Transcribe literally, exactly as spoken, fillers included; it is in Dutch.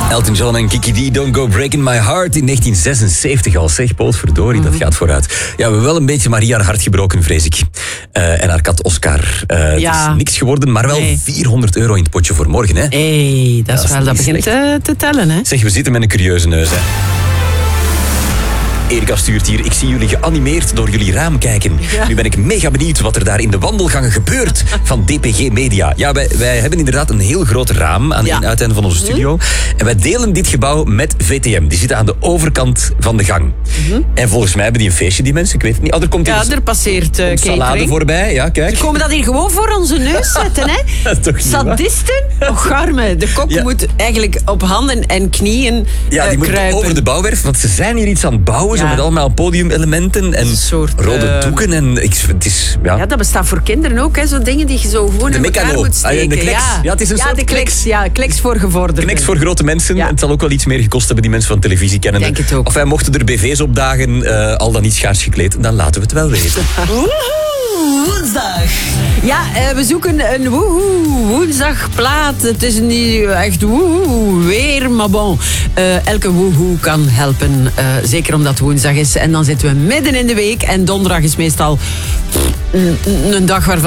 Elton John en Kiki D, Don't Go Breaking My Heart in negentien zesenzeventig al. Zeg, potverdorie, mm-hmm. dat gaat vooruit. Ja, we hebben wel een beetje Maria haar hart gebroken, vrees ik. Uh, en haar kat Oscar. Uh, ja. Het is niks geworden, maar wel nee. vierhonderd euro in het potje voor morgen. Hè? Hey, dat, dat is wel, dat begint te, te tellen. Hè? Zeg, we zitten met een curieuze neus, hè. Erika stuurt hier, ik zie jullie geanimeerd door jullie raam kijken. Ja. Nu ben ik mega benieuwd wat er daar in de wandelgangen gebeurt van D P G Media. Ja, wij, wij hebben inderdaad een heel groot raam aan het ja. uiteinde van onze studio. Mm-hmm. En wij delen dit gebouw met V T M. Die zitten aan de overkant van de gang. Mm-hmm. En volgens mij hebben die een feestje, die mensen. Ik weet het niet. Oh, er komt ja, een, er passeert uh, salade voorbij. Ja, kijk. Ze komen dat hier gewoon voor onze neus zetten, hè? Toch Sadisten? Och, arme. De kok ja. moet eigenlijk op handen en knieën Ja, die uh, moet kruipen. over de bouwwerf, want ze zijn hier iets aan het bouwen. Ja. Zo met allemaal podiumelementen en soort, rode uh, doeken. En ik, het is, ja. ja, dat bestaat voor kinderen ook, hè. Zo dingen die je zo gewoon in elkaar moet steken. Ah, de kleks. Ja. ja, het is een ja, soort de kleks. kleks. Ja, kleks voor gevorderden. Kleks voor grote mensen. Ja. Het zal ook wel iets meer gekost hebben, die mensen van televisie kennen. Denk het ook. Of wij mochten er B V's opdagen, uh, al dan niet schaars gekleed, dan laten we het wel weten. Woensdag. Ja, uh, we zoeken een woehoe woensdagplaat. Het is niet echt woehoe weer, maar bon. Uh, elke woehoe kan helpen. Uh, zeker omdat het woensdag is. En dan zitten we midden in de week. En donderdag is meestal een, een dag waarvan